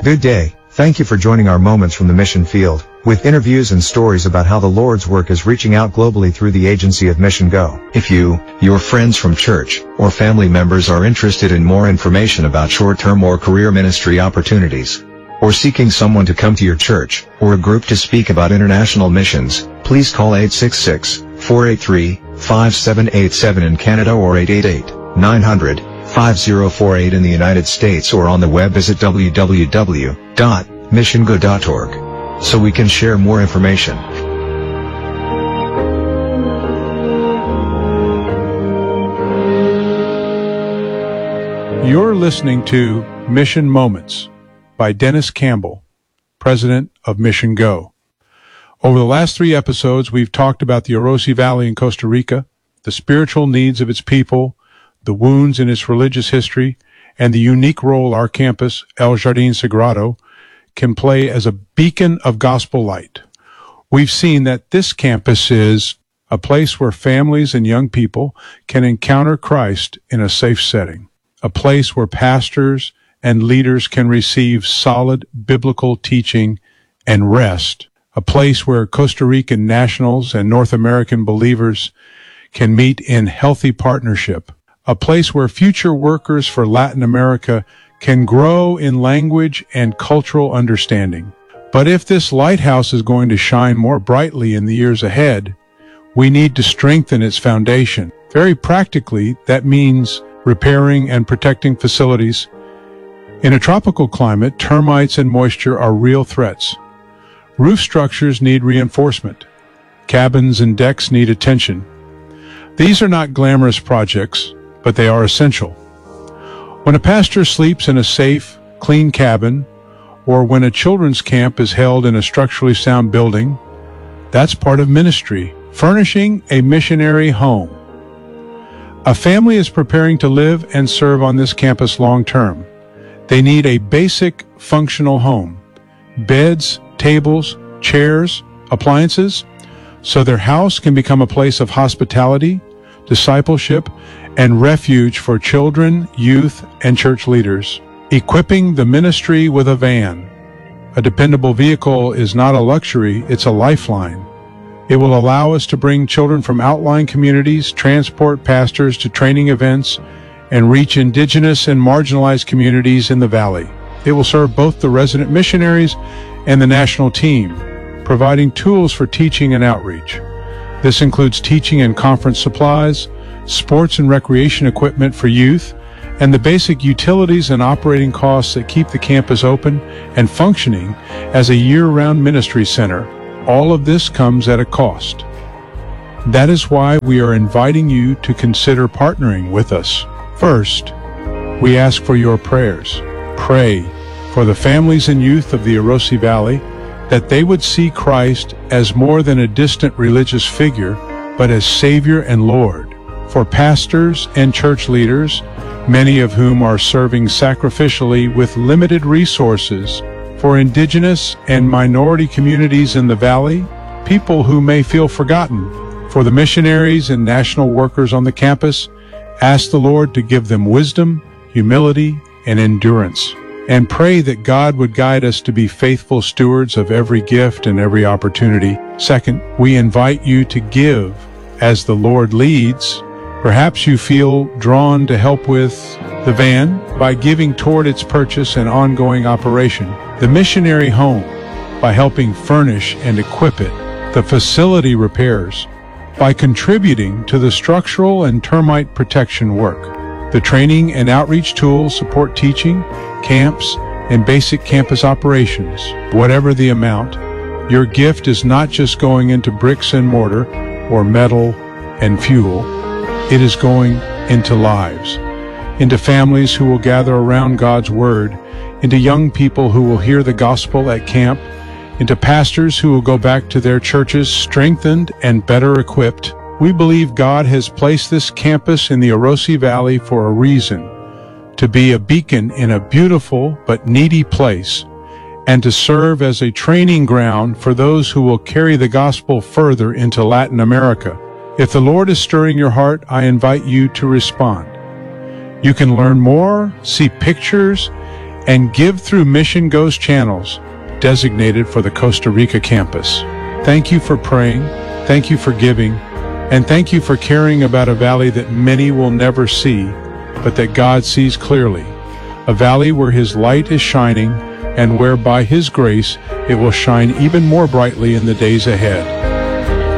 Good day. Thank you for joining our Moments from the Mission Field, with interviews and stories about how the Lord's work is reaching out globally through the agency of Mission Go. If you, your friends from church, or family members are interested in more information about short-term or career ministry opportunities, or seeking someone to come to your church, or a group to speak about international missions, please call 866-483-5787 in Canada or 888-900-5048 in the United States, or on the web visit www.missiongo.org, so we can share more information. You're listening to Mission Moments by Dennis Campbell, President of Mission Go. Over the last 3 episodes, we've talked about the Orosi Valley in Costa Rica, the spiritual needs of its people, the wounds in its religious history, and the unique role our campus, El Jardín Sagrado, can play as a beacon of gospel light. We've seen that this campus is a place where families and young people can encounter Christ in a safe setting, a place where pastors and leaders can receive solid biblical teaching and rest, a place where Costa Rican nationals and North American believers can meet in healthy partnership, a place where future workers for Latin America can grow in language and cultural understanding. But if this lighthouse is going to shine more brightly in the years ahead, we need to strengthen its foundation. Very practically, that means repairing and protecting facilities. In a tropical climate, termites and moisture are real threats. Roof structures need reinforcement. Cabins and decks need attention. These are not glamorous projects, but they are essential. When a pastor sleeps in a safe, clean cabin, or when a children's camp is held in a structurally sound building, that's part of ministry, furnishing a missionary home. A family is preparing to live and serve on this campus long term. They need a basic, functional home, beds, tables, chairs, appliances, so their house can become a place of hospitality, discipleship, and refuge for children, youth, and church leaders. Equipping the ministry with a van. A dependable vehicle is not a luxury, it's a lifeline. It will allow us to bring children from outlying communities, transport pastors to training events, and reach indigenous and marginalized communities in the valley. It will serve both the resident missionaries and the national team, providing tools for teaching and outreach. This includes teaching and conference supplies, sports and recreation equipment for youth, and the basic utilities and operating costs that keep the campus open and functioning as a year-round ministry center. All of this comes at a cost. That is why we are inviting you to consider partnering with us. First, we ask for your prayers. Pray for the families and youth of the Orosi Valley, that they would see Christ as more than a distant religious figure, but as Savior and Lord. For pastors and church leaders, many of whom are serving sacrificially with limited resources, for indigenous and minority communities in the valley, people who may feel forgotten, for the missionaries and national workers on the campus, ask the Lord to give them wisdom, humility, and endurance, and pray that God would guide us to be faithful stewards of every gift and every opportunity. Second, we invite you to give as the Lord leads. Perhaps you feel drawn to help with the van by giving toward its purchase and ongoing operation, the missionary home by helping furnish and equip it, the facility repairs by contributing to the structural and termite protection work. The training and outreach tools support teaching, camps, and basic campus operations. Whatever the amount, your gift is not just going into bricks and mortar or metal and fuel. It is going into lives, into families who will gather around God's Word, into young people who will hear the gospel at camp, into pastors who will go back to their churches strengthened and better equipped. We believe God has placed this campus in the Orosi Valley for a reason, to be a beacon in a beautiful but needy place, and to serve as a training ground for those who will carry the gospel further into Latin America. If the Lord is stirring your heart, I invite you to respond. You can learn more, see pictures, and give through Mission Go's channels designated for the Costa Rica campus. Thank you for praying, thank you for giving, and thank you for caring about a valley that many will never see, but that God sees clearly. A valley where His light is shining and where by His grace it will shine even more brightly in the days ahead.